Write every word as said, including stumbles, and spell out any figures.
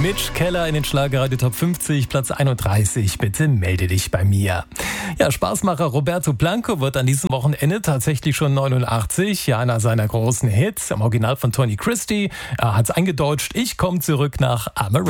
Mitch Keller in den Schlagerradio Top fünfzig, Platz einunddreißig. Bitte melde dich bei mir. Ja, Spaßmacher Roberto Blanco wird an diesem Wochenende tatsächlich schon neunundachtzig. Ja, einer seiner großen Hits, im Original von Tony Christie. Er hat's eingedeutscht. Ich komme zurück nach Amerika.